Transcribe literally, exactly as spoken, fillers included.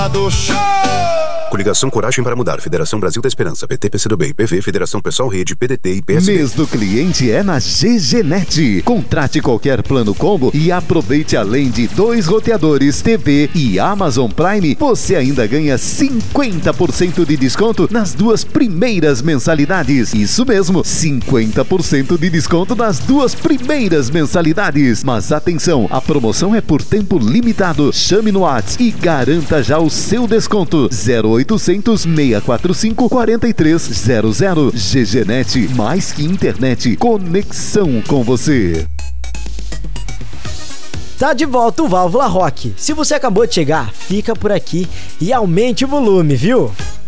Show! Coligação Coragem para Mudar, Federação Brasil da Esperança, P T, P C do B, I P V, Federação Pessoal Rede, P D T e P S B. Mês do cliente é na G G Net. Contrate qualquer plano combo e aproveite, além de dois roteadores, T V e Amazon Prime, você ainda ganha cinquenta por cento de desconto nas duas primeiras mensalidades. Isso mesmo, cinquenta por cento de desconto nas duas primeiras mensalidades. Mas atenção, a promoção é por tempo limitado. Chame no WhatsApp e garanta já o seu desconto. zero oitocentos, seiscentos e quarenta e cinco, quarenta e três zero zero. G G Net, mais que internet, conexão com você. Tá de volta o Válvula Rock. Se você acabou de chegar, fica por aqui e aumente o volume, viu?